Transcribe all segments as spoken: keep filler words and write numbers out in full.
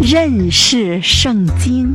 认识圣经。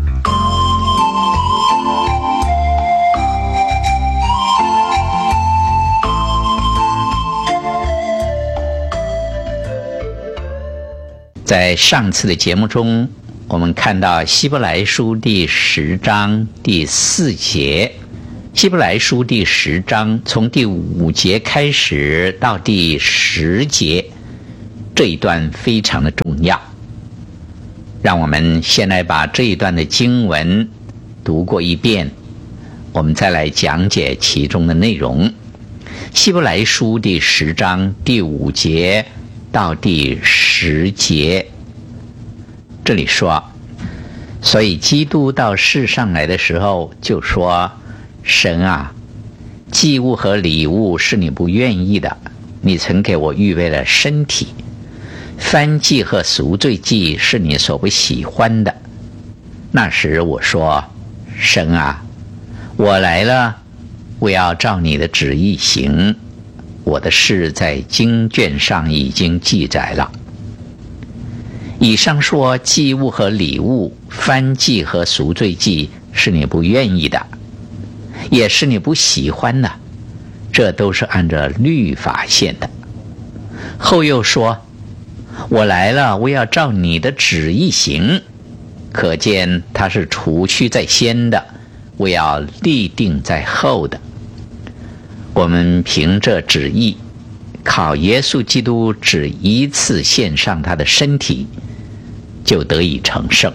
在上次的节目中，我们看到希伯来书第十章第四节。希伯来书第十章从第五节开始到第十节，这一段非常的重要。让我们先来把这一段的经文读过一遍，我们再来讲解其中的内容。希伯来书第十章第五节到第十节，这里说，所以基督到世上来的时候就说，神啊，祭物和礼物是你不愿意的，你曾给我预备了身体；燔祭和赎罪祭是你所不喜欢的。那时我说，神啊，我来了，我要照你的旨意行，我的事在经卷上已经记载了。以上说祭物和礼物，燔祭和赎罪祭是你不愿意的，也是你不喜欢的，这都是按照律法献的。后又说，我来了，我要照你的旨意行，可见他是除去在先的，我要立定在后的。我们凭这旨意，靠耶稣基督只一次献上他的身体，就得以成圣。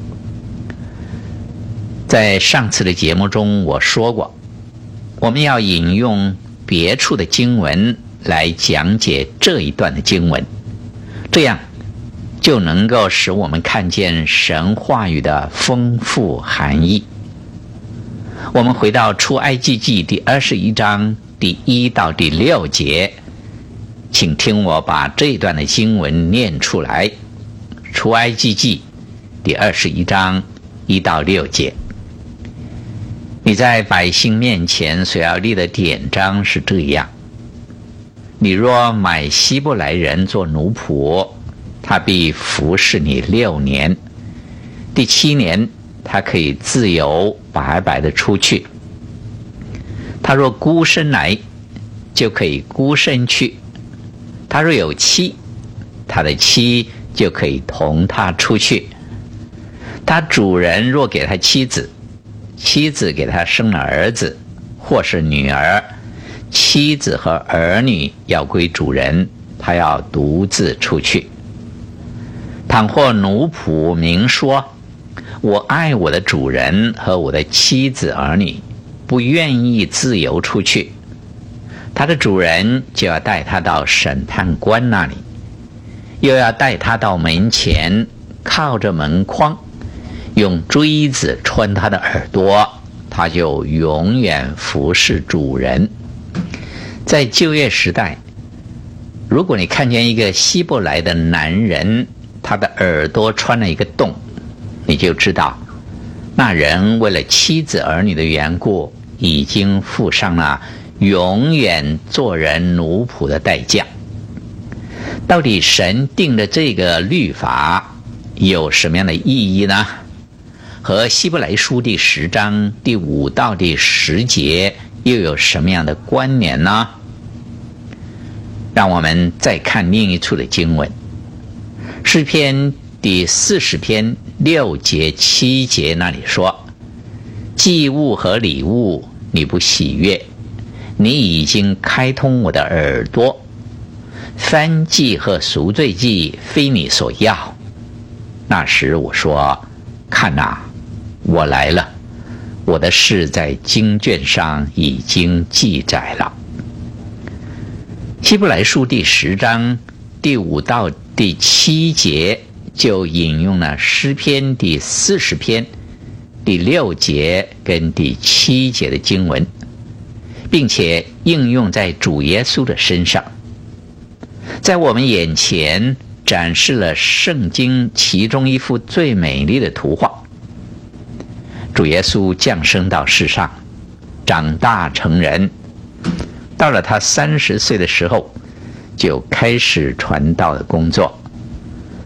在上次的节目中我说过，我们要引用别处的经文来讲解这一段的经文，这样就能够使我们看见神话语的丰富含义。我们回到出埃及记第二十一章第一到第六节，请听我把这一段的经文念出来。出埃及记第二十一章一到六节。你在百姓面前所要立的典章是这样：你若买希伯来人做奴仆，他必服侍你六年，第七年他可以自由白白的出去。他若孤身来，就可以孤身去；他若有妻，他的妻就可以同他出去。他主人若给他妻子，妻子给他生了儿子或是女儿，妻子和儿女要归主人，他要独自出去。倘或奴仆明说，我爱我的主人和我的妻子儿女，不愿意自由出去，他的主人就要带他到审判官那里，又要带他到门前，靠着门框，用锥子穿他的耳朵，他就永远服侍主人。在旧约时代，如果你看见一个希伯来的男人，他的耳朵穿了一个洞，你就知道那人为了妻子儿女的缘故，已经付上了永远做人奴仆的代价。到底神定的这个律法有什么样的意义呢？和希伯来书第十章第五到第十节又有什么样的关联呢？让我们再看另一处的经文，诗篇第四十篇六节七节那里说，祭物和礼物你不喜悦，你已经开通我的耳朵；燔祭和赎罪祭非你所要。那时我说，看哪，我来了，我的事在经卷上已经记载了。希伯来书第十章第五到第七节就引用了诗篇第四十篇第六节跟第七节的经文，并且应用在主耶稣的身上，在我们眼前展示了圣经其中一幅最美丽的图画。主耶稣降生到世上，长大成人，到了他三十岁的时候，就开始传道的工作。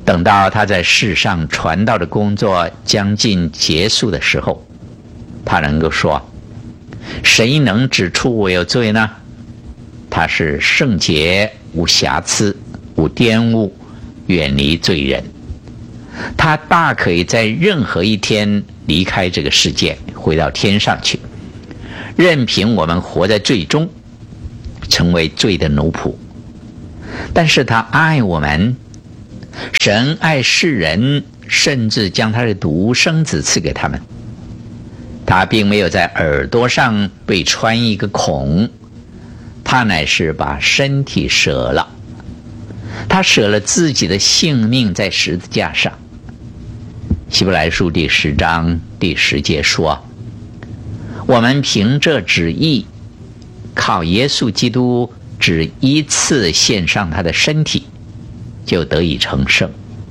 等到他在世上传道的工作将近结束的时候，他能够说：谁能指出我有罪呢？他是圣洁、无瑕疵、无玷污，远离罪人。他大可以在任何一天离开这个世界，回到天上去，任凭我们活在罪中，成为罪的奴仆。但是他爱我们，神爱世人，甚至将他的独生子赐给他们。他并没有在耳朵上被穿一个孔，他乃是把身体舍了，他舍了自己的性命在十字架上。希伯来书第十章第十节说：我们凭这旨意，靠耶稣基督只一次献上他的身体，就得以成圣。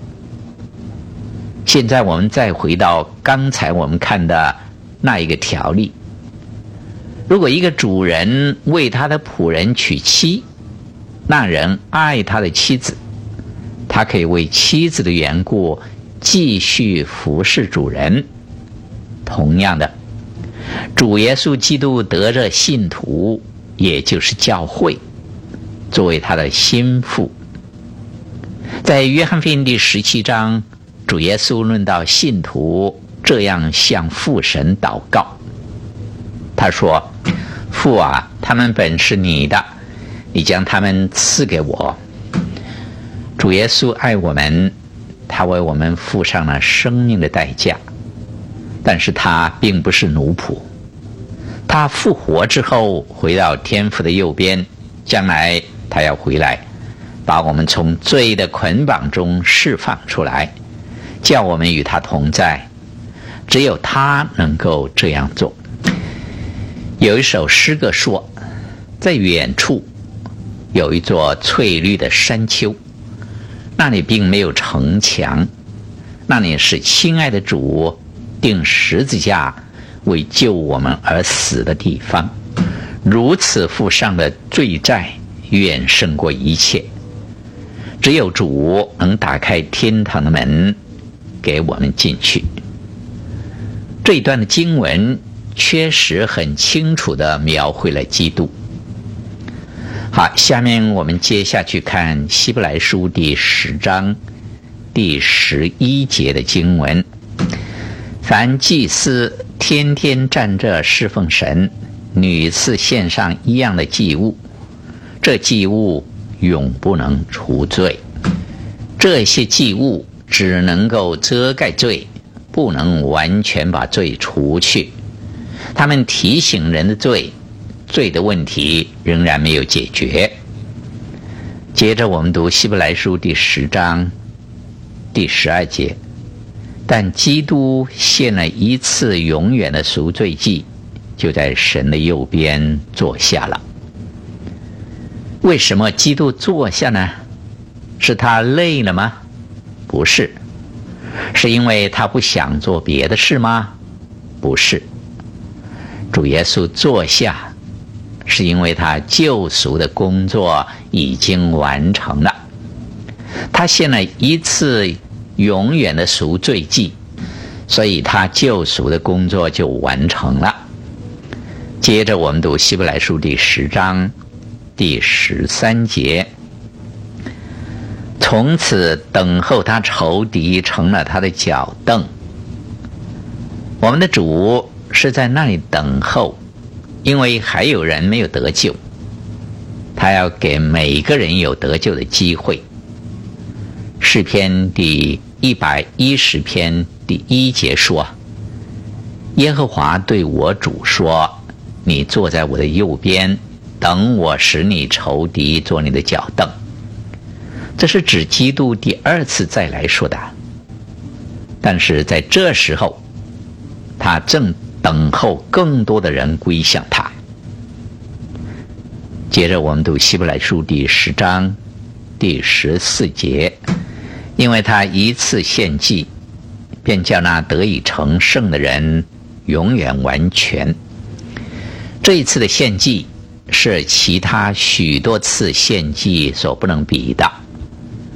现在我们再回到刚才我们看的那一个条例，如果一个主人为他的仆人娶妻，那人爱他的妻子，他可以为妻子的缘故继续服侍主人。同样的，主耶稣基督得着信徒，也就是教会，作为他的心腹。在约翰福音第十七章，主耶稣论到信徒这样向父神祷告，他说：父啊，他们本是你的，你将他们赐给我。主耶稣爱我们，他为我们付上了生命的代价，但是他并不是奴仆。他复活之后回到天父的右边，将来他要回来，把我们从罪的捆绑中释放出来，叫我们与他同在。只有他能够这样做。有一首诗歌说，在远处有一座翠绿的山丘，那里并没有城墙，那里是亲爱的主钉十字架为救我们而死的地方。如此付上的罪债远胜过一切，只有主能打开天堂的门给我们进去。这一段的经文确实很清楚地描绘了基督。好，下面我们接下去看希伯来书第十章第十一节的经文。凡祭司天天站着侍奉神，屡次献上一样的祭物，这祭物永不能除罪。这些祭物只能够遮盖罪，不能完全把罪除去。他们提醒人的罪，罪的问题仍然没有解决。接着我们读希伯来书第十章第十二节。但基督献了一次永远的赎罪祭，就在神的右边坐下了。为什么基督坐下呢？是他累了吗？不是。是因为他不想做别的事吗？不是。主耶稣坐下，是因为他救赎的工作已经完成了。他献了一次永远的赎罪祭，所以他救赎的工作就完成了。接着我们读希伯来书第十章第十三节。从此等候他仇敌成了他的脚凳。我们的主是在那里等候，因为还有人没有得救，他要给每个人有得救的机会。诗篇第一百一十篇第一节说：耶和华对我主说，你坐在我的右边，等我使你仇敌做你的脚凳。这是指基督第二次再来说的，但是在这时候他正等候更多的人归向他。接着我们读希伯来书第十章第十四节。因为他一次献祭，便叫那得以成圣的人永远完全。这一次的献祭是其他许多次献祭所不能比的。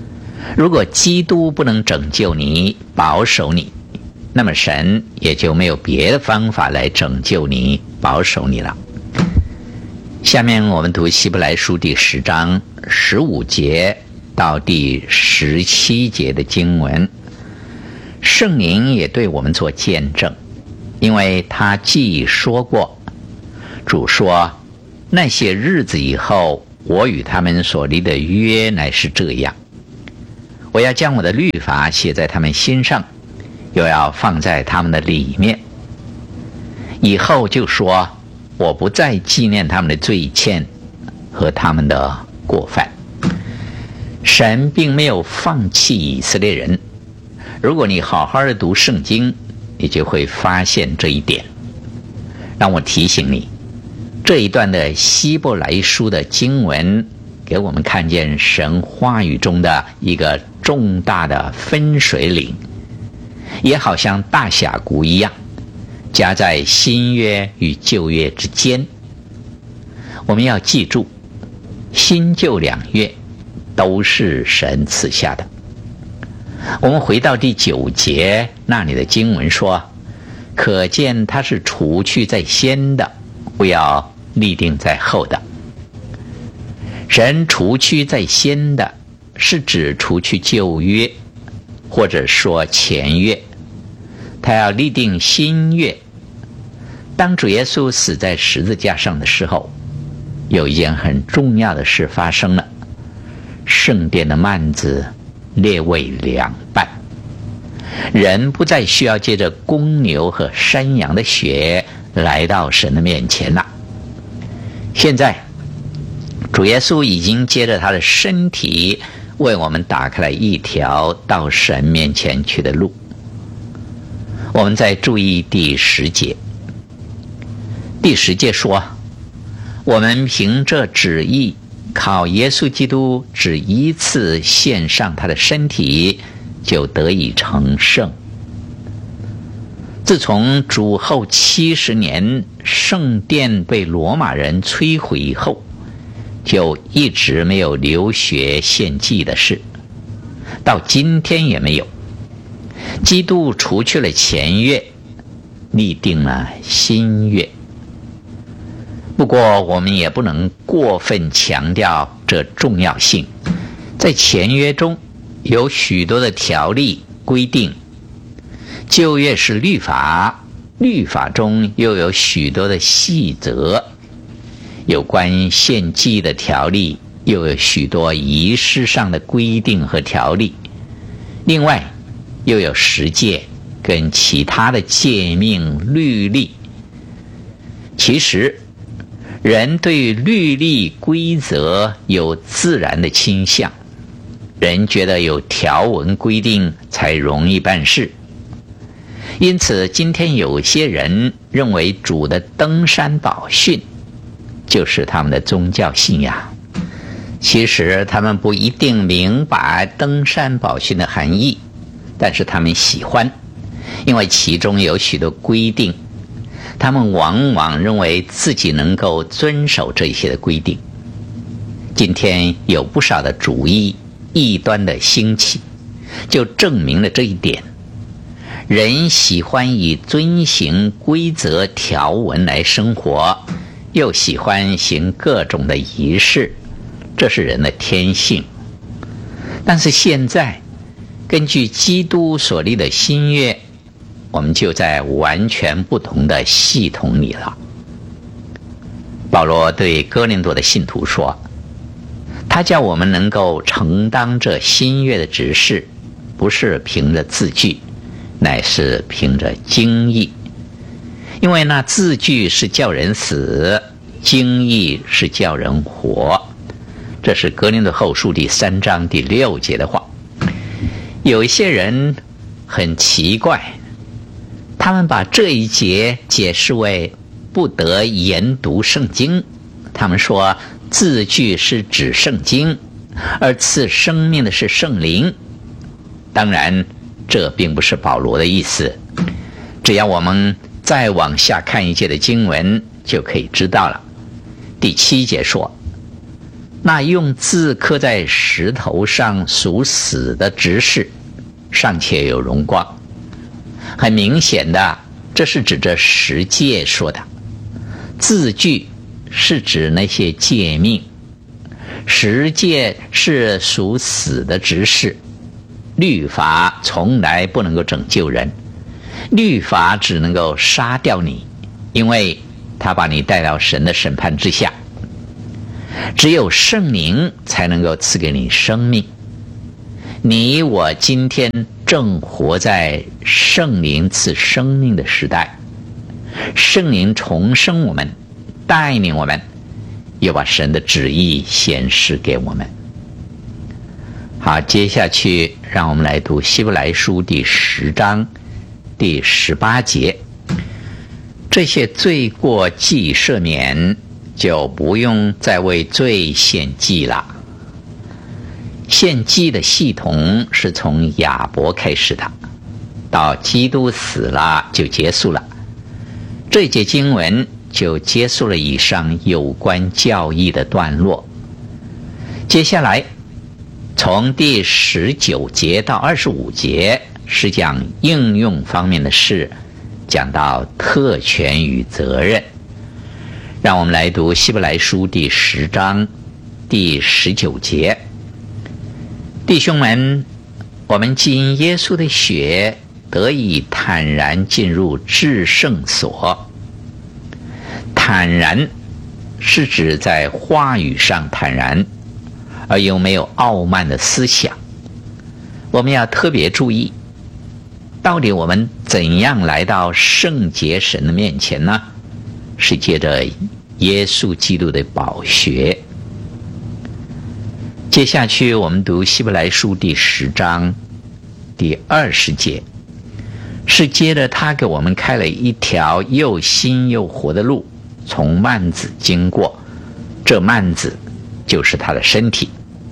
如果基督不能拯救你、保守你，那么神也就没有别的方法来拯救你、保守你了。下面我们读希伯来书第十章十五节到第十七节的经文。圣灵也对我们做见证，因为他既说过，主说，那些日子以后，我与他们所立的约乃是这样，我要将我的律法写在他们心上，又要放在他们的里面。以后就说，我不再纪念他们的罪愆和他们的过犯。神并没有放弃以色列人，如果你好好的读圣经，你就会发现这一点。让我提醒你，这一段的希伯来书的经文给我们看见神话语中的一个重大的分水岭，也好像大峡谷一样，夹在新约与旧约之间。我们要记住，新旧两约都是神赐下的。我们回到第九节那里的经文说，可见他是除去在先的，不要立定在后的。神除去在先的，是指除去旧约，或者说前约，他要立定新约。当主耶稣死在十字架上的时候，有一件很重要的事发生了，圣殿的幔子裂为两半，人不再需要借着公牛和山羊的血来到神的面前了。现在主耶稣已经借着他的身体为我们打开了一条到神面前去的路。我们再注意第十节，第十节说，我们凭这旨意，靠耶稣基督只一次献上他的身体，就得以成圣。自从主后七十年圣殿被罗马人摧毁以后，就一直没有流血献祭的事，到今天也没有。基督除去了前约，立定了新约。不过我们也不能过分强调这重要性。在前约中有许多的条例规定，旧约是律法，律法中又有许多的细则，有关献祭的条例，又有许多仪式上的规定和条例，另外又有十诫跟其他的诫命律例。其实人对律例规则有自然的倾向，人觉得有条文规定才容易办事。因此今天有些人认为主的登山宝训就是他们的宗教信仰，其实他们不一定明白登山宝训的含义，但是他们喜欢，因为其中有许多规定，他们往往认为自己能够遵守这些的规定。今天有不少的主义异端的兴起，就证明了这一点。人喜欢以遵行规则条文来生活，又喜欢行各种的仪式，这是人的天性。但是现在根据基督所立的新约，我们就在完全不同的系统里了。保罗对哥林多的信徒说，他叫我们能够承担这新约的指示，不是凭着字句，乃是凭着经义。因为那字句是叫人死，经义是叫人活。这是哥林多后书第三章第六节的话。有一些人很奇怪，他们把这一节解释为不得研读圣经。他们说字句是指圣经，而赐生命的是圣灵。当然这并不是保罗的意思，只要我们再往下看一节的经文就可以知道了。第七节说， 那用字刻在石头上属死的执事尚且有荣光。很明显的，这是指着十诫说的。字句是指那些诫命，十诫是属死的执事。律法从来不能够拯救人，律法只能够杀掉你，因为它把你带到神的审判之下。只有圣灵才能够赐给你生命。你我今天正活在圣灵赐生命的时代，圣灵重生我们，带领我们，又把神的旨意显示给我们。好，接下去让我们来读希伯来书第十章第十八节。这些罪过既赦免，就不用再为罪献祭了。献祭的系统是从亚伯开始的，到基督死了就结束了。这节经文就结束了以上有关教义的段落。接下来从第十九节到二十五节是讲应用方面的事，讲到特权与责任。让我们来读希伯来书第十章第十九节。弟兄们，我们既因耶稣的血得以坦然进入至圣所。坦然是指在话语上坦然，而又没有傲慢的思想。我们要特别注意，到底我们怎样来到圣洁神的面前呢？是借着耶稣基督的宝血。接下去我们读希伯来书第十章第二十节，是接着他给我们开了一条又新又活的路，从幔子经过，这幔子就是他的身体。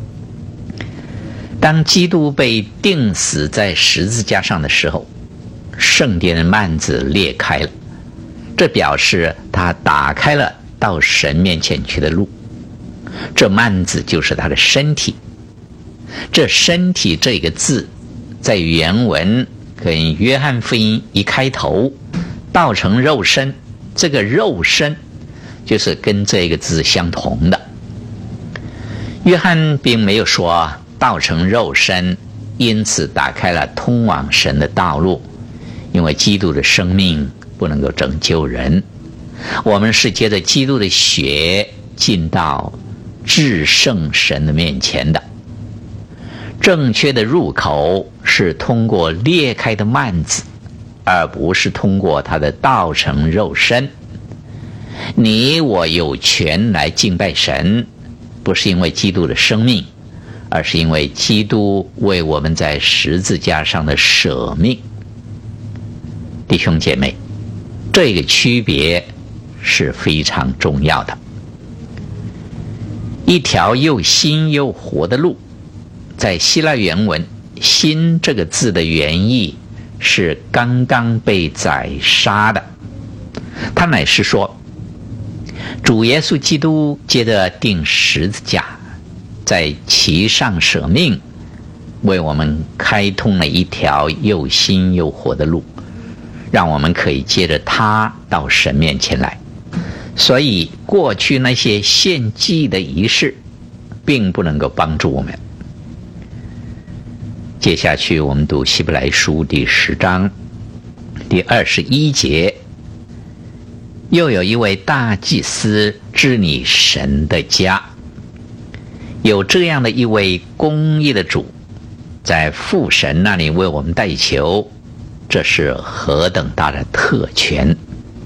当基督被钉死在十字架上的时候，圣殿的幔子裂开了，这表示他打开了到神面前去的路。这幔子就是他的身体。这身体这个字在原文跟约翰福音一开头道成肉身，这个肉身就是跟这个字相同的。约翰并没有说道成肉身因此打开了通往神的道路，因为基督的生命不能够拯救人，我们是借着基督的血进到至圣神的面前的。正确的入口是通过裂开的幔子，而不是通过他的道成肉身。你我有权来敬拜神，不是因为基督的生命，而是因为基督为我们在十字架上的舍命。弟兄姐妹，这个区别是非常重要的。一条又新又活的路，在希腊原文新这个字的原意是刚刚被宰杀的。它乃是说主耶稣基督接着钉十字架，在其上舍命，为我们开通了一条又新又活的路，让我们可以接着他到神面前来。所以过去那些献祭的仪式并不能够帮助我们。接下去我们读希伯来书第十章第二十一节，又有一位大祭司治理神的家。有这样的一位公义的主，在父神那里为我们代求，这是何等大的特权。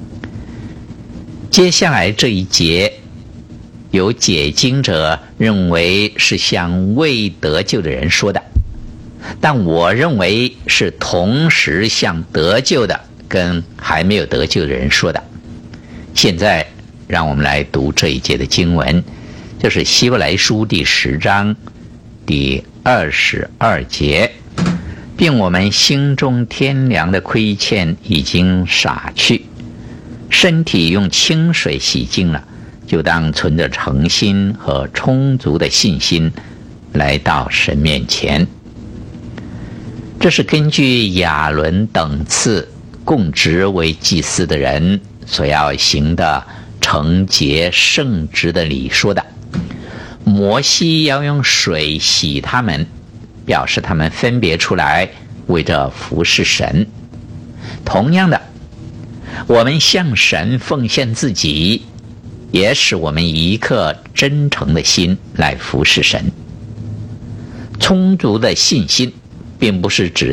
接下来这一节，有解经者认为是向未得救的人说的，但我认为是同时向得救的跟还没有得救的人说的。现在让我们来读这一节的经文，就是希伯来书第十章第二十二节，并我们心中天良的亏欠已经洒去，身体用清水洗净了， 就当存着诚心和充足的信心来到神面前。这是根据亚伦等次供职为祭司的人所要行的圣洁圣职的礼说的。摩西要用水洗他们，表示他们分别出来为着服侍神。同样的，我们向神奉献自己，也使我们以一颗真诚的心来服侍神。充足的信心并不是指